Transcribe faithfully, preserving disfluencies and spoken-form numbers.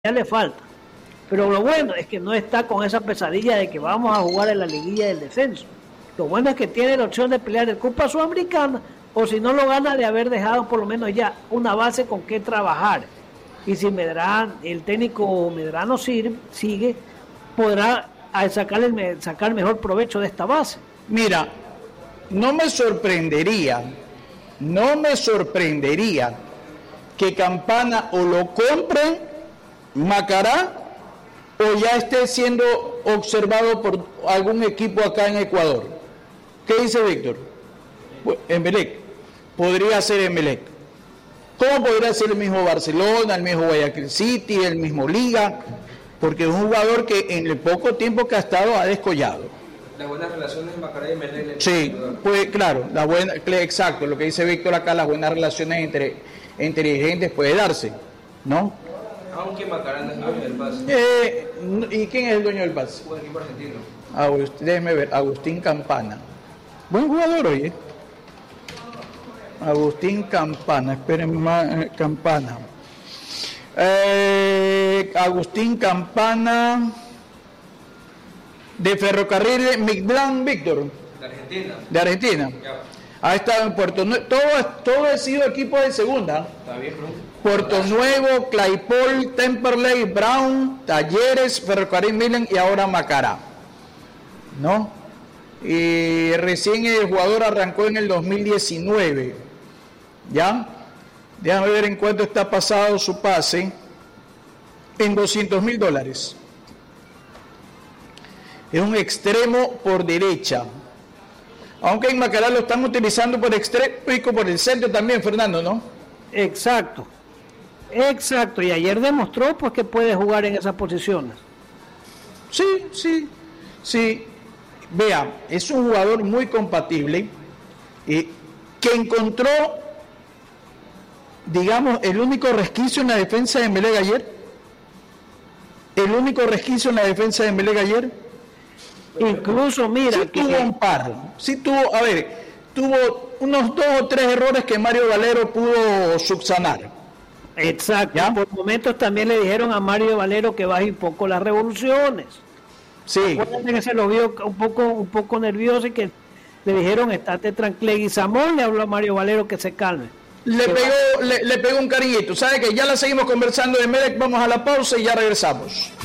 ya le falta. Pero lo bueno es que no está con esa pesadilla de que vamos a jugar en la liguilla del descenso. Lo bueno es que tiene la opción de pelear el Copa Sudamericana, o si no lo gana, de haber dejado por lo menos ya una base con que trabajar. Y si Medrano, el técnico Medrano sigue, sigue podrá sacar, el, sacar mejor provecho de esta base. Mira, no me sorprendería, no me sorprendería que Campana o lo compre Macará o ya esté siendo observado por algún equipo acá en Ecuador. ¿Qué dice Víctor? Emelec. Podría ser Emelec. ¿Cómo podría ser el mismo Barcelona, el mismo Guayaquil City, el mismo Liga? Porque es un jugador que en el poco tiempo que ha estado ha descollado. Las buenas relaciones de Macará y Emelec. Sí, pues claro, la buena, exacto, lo que dice Víctor acá, las buenas relaciones entre, entre dirigentes puede darse, ¿no? Aunque Macará no es dueño del pase. Eh, ¿Y quién es el dueño del pase? Un equipo argentino. Agust, déjeme ver, Agustín Campana. Buen jugador, oye. Agustín Campana, esperen más, Campana. Eh, Agustín Campana de Ferrocarril Mictlán, Víctor. De Argentina. De Argentina. Ya. Ha estado en Puerto Nuevo. Todo, todo ha sido equipo de segunda. Está bien, ¿no? Puerto Nuevo, Claypole, Temperley, Brown, Talleres, Ferrocarril Milan y ahora Macará, ¿no? Y recién el jugador arrancó en el dos mil diecinueve, ¿ya? Déjame ver en cuánto está pasado su pase, en doscientos mil dólares. Es un extremo por derecha, aunque en Macará lo están utilizando por extremo y por el centro también, Fernando, ¿no? Exacto. Exacto, y ayer demostró pues que puede jugar en esas posiciones. Sí, sí, sí. Vea, es un jugador muy compatible eh, que encontró, digamos, el único resquicio en la defensa de Emelec ayer. El único resquicio en la defensa de Emelec ayer. Incluso, mira, sí tuvo un par, sí tuvo, a ver, tuvo unos dos o tres errores que Mario Valero pudo subsanar. Exacto. ¿Ya? Por momentos también le dijeron a Mario Valero que baje un poco las revoluciones. Sí. Acuérdense que se lo vio un poco, un poco nervioso y que le dijeron estate tranquilo. Y Samón le habló a Mario Valero que se calme. Le que pegó, le, le pegó un cariñito. ¿Sabe que ya la seguimos conversando de Emelec? Vamos a la pausa y ya regresamos.